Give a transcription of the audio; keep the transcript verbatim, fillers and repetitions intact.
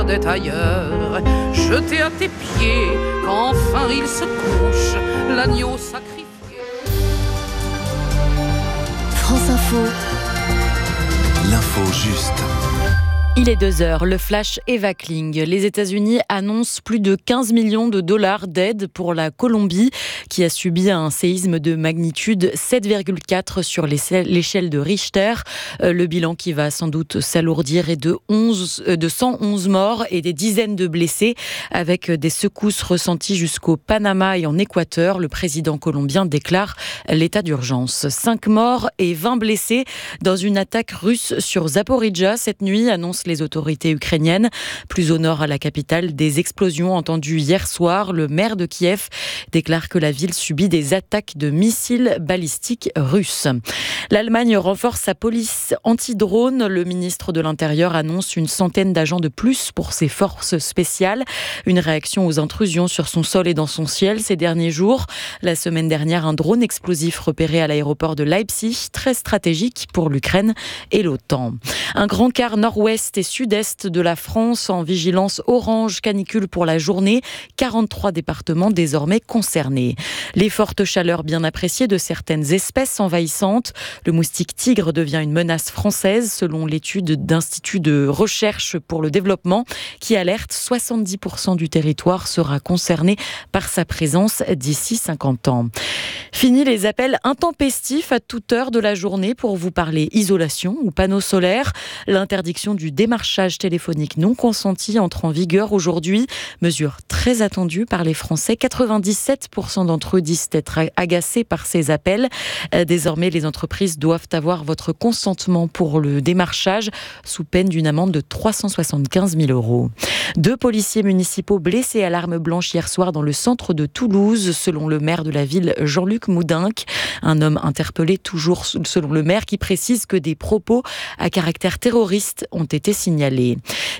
d'être ailleurs, jeté à tes pieds, quand enfin il se couche, l'agneau sacrifié. France Info. L'info juste. Il est deux heures, le flash Eva Kling. Les États-Unis annoncent plus de quinze millions de dollars d'aide pour la Colombie, qui a subi un séisme de magnitude sept virgule quatre sur l'échelle de Richter. Le bilan qui va sans doute s'alourdir est de, onze, de cent onze morts et des dizaines de blessés, avec des secousses ressenties jusqu'au Panama et en Équateur. Le président colombien déclare l'état d'urgence. Cinq morts et vingt blessés dans une attaque russe sur Zaporijjia cette nuit, annonce les autorités ukrainiennes. Plus au nord à la capitale, des explosions entendues hier soir. Le maire de Kiev déclare que la ville subit des attaques de missiles balistiques russes. L'Allemagne renforce sa police anti-drone. Le ministre de l'Intérieur annonce une centaine d'agents de plus pour ses forces spéciales. Une réaction aux intrusions sur son sol et dans son ciel ces derniers jours. La semaine dernière, un drone explosif repéré à l'aéroport de Leipzig, très stratégique pour l'Ukraine et l'OTAN. Un grand quart nord-ouest et sud-est de la France en vigilance orange canicule pour la journée. quarante-trois départements désormais concernés. Les fortes chaleurs bien appréciées de certaines espèces envahissantes. Le moustique tigre devient une menace française selon l'étude d'Institut de recherche pour le développement qui alerte soixante-dix pour cent du territoire sera concerné par sa présence d'ici cinquante ans. Fini les appels intempestifs à toute heure de la journée pour vous parler isolation ou panneaux solaires. L'interdiction du démarchage téléphonique non consenti entre en vigueur aujourd'hui. Mesure très attendue par les Français. quatre-vingt-dix-sept pour cent d'entre eux disent être agacés par ces appels. Désormais, les entreprises doivent avoir votre consentement pour le démarchage sous peine d'une amende de trois cent soixante-quinze mille euros. Deux policiers municipaux blessés à l'arme blanche hier soir dans le centre de Toulouse, selon le maire de la ville, Jean-Luc Moudinque. Un homme interpellé toujours selon le maire qui précise que des propos à caractère terroriste ont été signalés.